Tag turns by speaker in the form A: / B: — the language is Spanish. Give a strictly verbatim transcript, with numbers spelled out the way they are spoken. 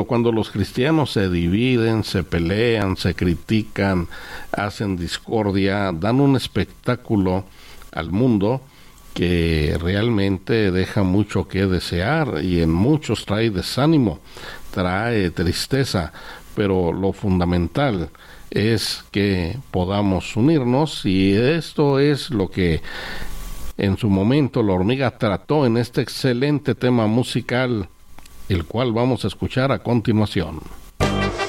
A: Cuando los cristianos se dividen, se pelean, se critican, hacen discordia, dan un espectáculo al mundo que realmente deja mucho que desear y en muchos trae desánimo, trae tristeza, pero lo fundamental es que podamos unirnos, y esto es lo que en su momento La Hormiga trató en este excelente tema musical, el cual vamos a escuchar a continuación.